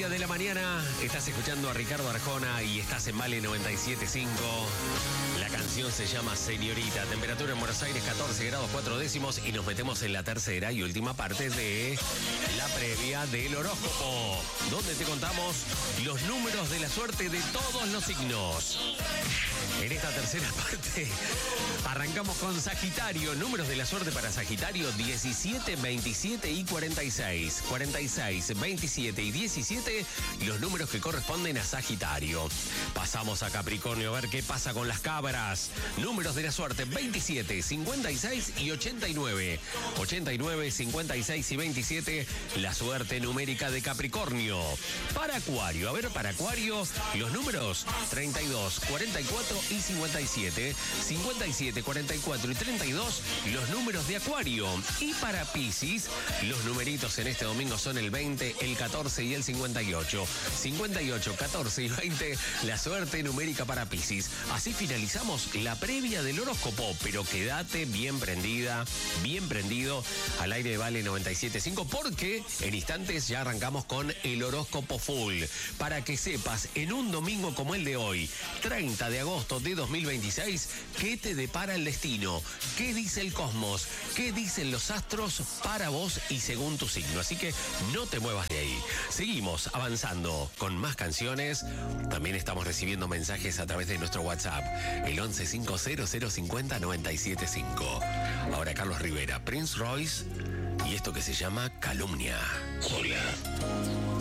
9:30 de la mañana. Estás escuchando a Ricardo Arjona y estás en Vale 97.5. La canción se llama Señorita. Temperatura en Buenos Aires 14 grados 4 décimos y nos metemos en la tercera y última parte de la previa del horóscopo, donde te contamos los números de la suerte de todos los signos. En esta tercera parte arrancamos con Sagitario. Números de la suerte para Sagitario: 17, 27 y 46. 46, 27 y 17, los números que corresponden a Sagitario. Pasamos a Capricornio a ver qué pasa con las cabras. Números de la suerte: 27, 56 y 89. 89, 56 y 27, la suerte numérica de Capricornio. Para Acuario, a ver, para Acuario, los números: 32, 44 y 57. 57, 44 y 32, los números de Acuario. Y para Piscis, los numeritos en este domingo son el 20, el 14 y el 58. 58, 14 y 20, la suerte numérica para Piscis. Así finalizamos la previa del horóscopo, pero quédate bien prendida, bien prendido al aire de Vale 97.5, porque en instantes ya arrancamos con el horóscopo full. Para que sepas, en un domingo como el de hoy, 30 de agosto de 2026, ¿qué te depara el destino? ¿Qué dice el cosmos? ¿Qué dicen los astros para vos y según tu signo? Así que no te muevas de ahí. Seguimos avanzando con más canciones. También estamos recibiendo mensajes a través de nuestro WhatsApp, el 11505097.5. Ahora Carlos Rivera, Prince Royce y esto que se llama Calumnia. Hola.